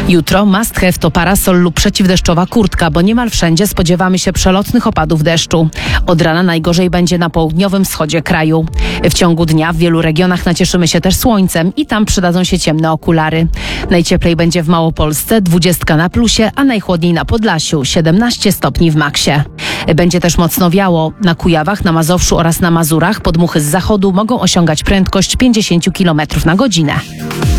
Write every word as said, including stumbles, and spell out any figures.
Jutro must have to parasol lub przeciwdeszczowa kurtka, bo niemal wszędzie spodziewamy się przelotnych opadów deszczu. Od rana najgorzej będzie na południowym wschodzie kraju. W ciągu dnia w wielu regionach nacieszymy się też słońcem i tam przydadzą się ciemne okulary. Najcieplej będzie w Małopolsce, dwudziestka na plusie, a najchłodniej na Podlasiu, siedemnaście stopni w maksie. Będzie też mocno wiało. Na Kujawach, na Mazowszu oraz na Mazurach podmuchy z zachodu mogą osiągać prędkość pięćdziesiąt kilometrów na godzinę.